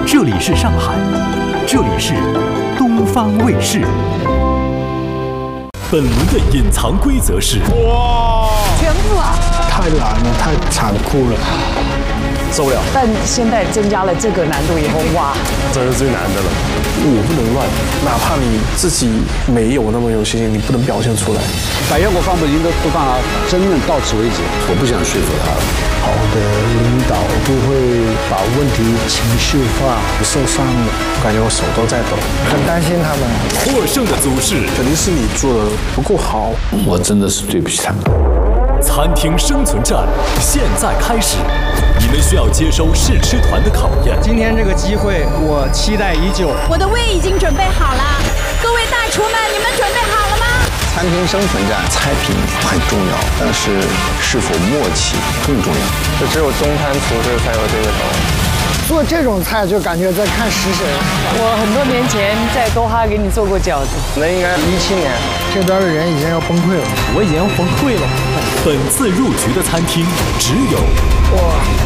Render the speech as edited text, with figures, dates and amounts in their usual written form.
这里是上海，这里是东方卫视。本轮的隐藏规则是： 哇， 全部啊！ 太难了，太残酷了，受不了。 但现在增加了这个难度以后，哇， 这是最难的了。我不能乱，哪怕你自己没有那么有信心，你不能表现出来。 把腰果放不赢都不办啊，真正到此为止。我不想说服他了。 好的领导不会把问题情绪化，受伤了，感觉我手都在抖，很担心他们。 获胜的组是肯定是你做的不够好， 我真的是对不起他们。 餐厅生存战现在开始，你们需要接受试吃团的考验。 今天这个机会我期待已久， 我的胃已经准备好了，各位大厨们，你们准备好了吗？ 餐厅生存战，菜品很重要，但是是否默契更重要。 就只有中餐厨师才有这个手艺。 做这种菜就感觉在看食神。 我很多年前在多哈给你做过饺子， 那应该17年。 这边的人已经要崩溃了， 我已经要崩溃了。本次入局的餐厅只有哇。